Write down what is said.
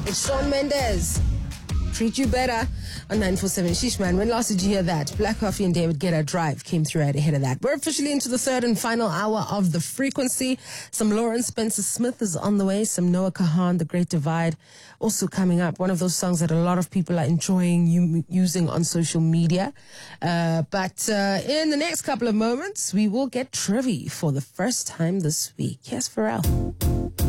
It's Shawn Mendes. Treat You Better on 947. Sheesh, man, when last did you hear that? Black Coffee and David Guetta Drive came through right ahead of that. We're officially into the third and final hour of The Frequency. Some Lawrence Spencer Smith is on the way. Some Noah Kahan, The Great Divide, also coming up. One of those songs that a lot of people are enjoying using on social media. But in the next couple of moments, we will get Trivy for the first time this week. Yes, Pharrell.